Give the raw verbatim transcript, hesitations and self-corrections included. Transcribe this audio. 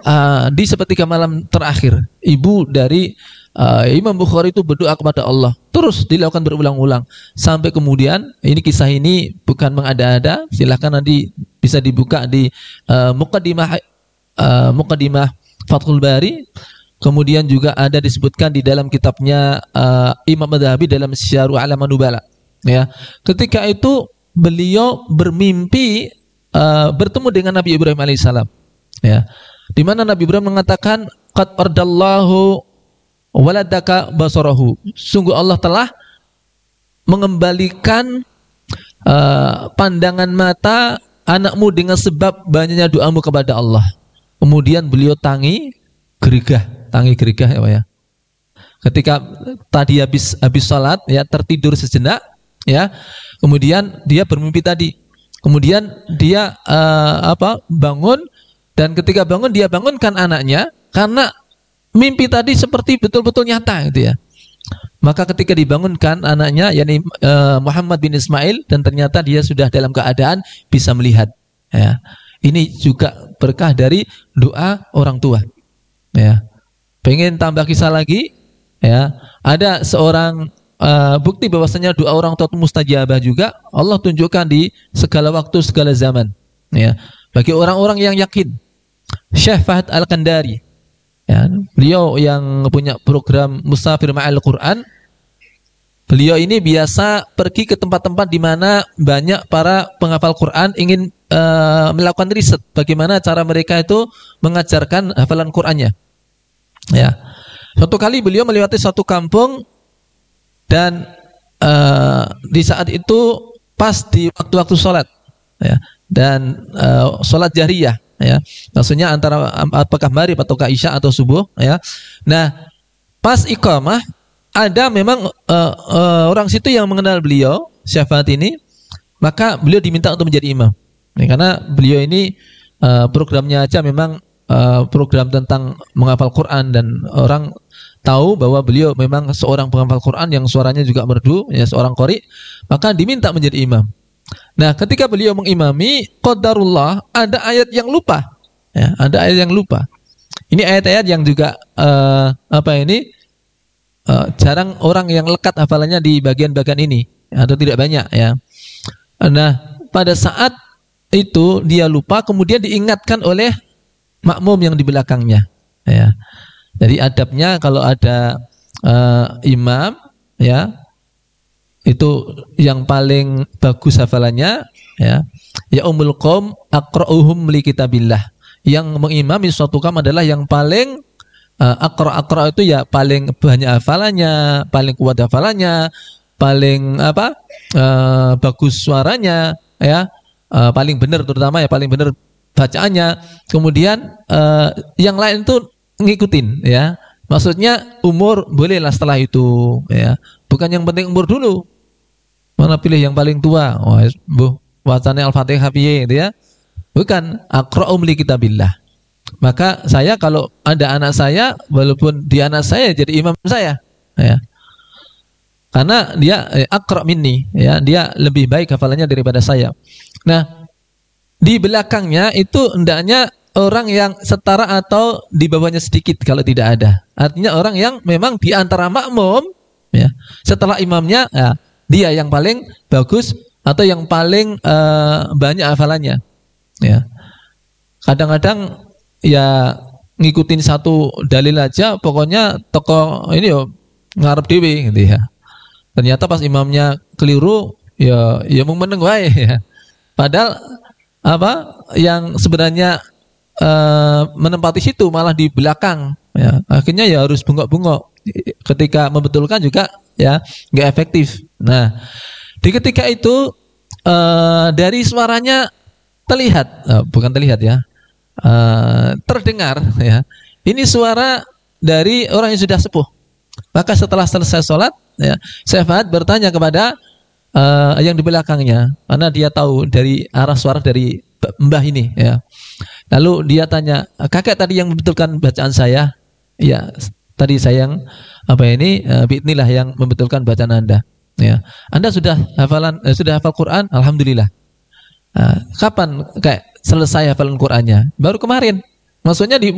uh, di sepertiga malam terakhir, ibu dari uh, Imam Bukhari itu berdoa kepada Allah. Terus dilakukan berulang-ulang sampai kemudian, ini kisah ini bukan mengada-ada, silahkan nanti bisa dibuka di uh, Muqaddimah uh, Muqaddimah Fathul Bari. Kemudian juga ada disebutkan di dalam kitabnya uh, Imam Madhabi dalam Syiaru A'laman Nubala. Ya, ketika itu beliau bermimpi uh, bertemu dengan Nabi Ibrahim alaihissalam. Ya, di mana Nabi Ibrahim mengatakan, qad ardallahu waladaka basarahu. Sungguh Allah telah mengembalikan uh, pandangan mata anakmu dengan sebab banyaknya doamu kepada Allah. Kemudian beliau tangi gerigah, tangi gerigah ya Pak ya. Ketika tadi habis habis salat ya, tertidur sejenak ya. Kemudian dia bermimpi tadi. Kemudian dia uh, apa? bangun, dan ketika bangun dia bangunkan anaknya karena mimpi tadi seperti betul-betul nyata gitu ya. Maka ketika dibangunkan anaknya, yakni uh, Muhammad bin Ismail, dan ternyata dia sudah dalam keadaan bisa melihat ya. Ini juga berkah dari doa orang tua ya. Pengen tambah kisah lagi ya, ada seorang uh, bukti bahwasanya doa orang tua itu mustajabah juga Allah tunjukkan di segala waktu, segala zaman ya. Bagi orang-orang yang yakin, Syekh Fahd Al-Kandari ya, beliau yang punya program Musafir Ma'al Quran. Beliau ini biasa pergi ke tempat-tempat di mana banyak para penghafal Quran ingin uh, melakukan riset bagaimana cara mereka itu mengajarkan hafalan Qurannya. Ya, suatu kali beliau melewati satu kampung, dan uh, di saat itu pas di waktu-waktu sholat, ya, dan uh, sholat jahriyah, ya, maksudnya antara apakah maghrib atau isya atau subuh, ya. Nah, pas iqamah ada memang uh, uh, orang situ yang mengenal beliau, Syafat ini, maka beliau diminta untuk menjadi imam. Nah, karena beliau ini uh, programnya aja memang uh, program tentang menghafal Quran, dan orang tahu bahwa beliau memang seorang penghafal Quran yang suaranya juga merdu, ya, seorang qori, maka diminta menjadi imam. Nah, ketika beliau mengimami, qadarullah ada ayat yang lupa, ya, ada ayat yang lupa. Ini ayat-ayat yang juga uh, apa ini? Uh, jarang orang yang lekat hafalannya di bagian-bagian ini, atau tidak banyak ya. Nah, pada saat itu dia lupa, kemudian diingatkan oleh makmum yang di belakangnya ya. Jadi adabnya kalau ada uh, imam ya, itu yang paling bagus hafalannya ya, ya umul qaum aqra'uhum li kitabillah. Yang mengimami suatu kaum adalah yang paling Uh, akra-akra itu ya paling banyak hafalannya, paling kuat hafalannya, paling apa uh, bagus suaranya ya, uh, paling benar, terutama ya paling benar bacaannya. Kemudian uh, yang lain itu ngikutin ya, maksudnya umur bolehlah setelah itu ya, bukan yang penting umur dulu. Mana pilih yang paling tua, oh bu wacana Al-Fatihah piye gitu ya, bukan. Aqra'um li kitabillah. Maka saya kalau ada anak saya, walaupun dia anak saya jadi imam saya ya, karena dia eh, aqra minni ya, dia lebih baik hafalannya daripada saya. Nah, di belakangnya itu hendaknya orang yang setara atau di bawahnya sedikit kalau tidak ada. Artinya orang yang memang di antara makmum ya, setelah imamnya ya, dia yang paling bagus atau yang paling uh, banyak hafalannya ya. Kadang-kadang ya ngikutin satu dalil aja, pokoknya toko ini yo ngarep dewe gitu ya. Ternyata pas imamnya keliru, ya ya mau meneng wae ya. Padahal apa yang sebenarnya uh, menempati situ malah di belakang ya. Akhirnya ya harus bengok-bengok. Ketika membetulkan juga ya nggak efektif. Nah, di ketika itu uh, dari suaranya terlihat, uh, bukan terlihat ya. Uh, terdengar ya, ini suara dari orang yang sudah sepuh. Maka setelah selesai sholat ya, Syekh Fahd bertanya kepada uh, yang di belakangnya, karena dia tahu dari arah suara dari mbah ini ya. Lalu dia tanya, kakek tadi yang membetulkan bacaan saya? Ya, tadi saya yang apa ini uh, bi'idznillah yang membetulkan bacaan Anda ya. Anda sudah hafalan uh, sudah hafal Quran? Alhamdulillah. Uh, kapan kayak selesai hafalan Qur'annya? Baru kemarin. Maksudnya di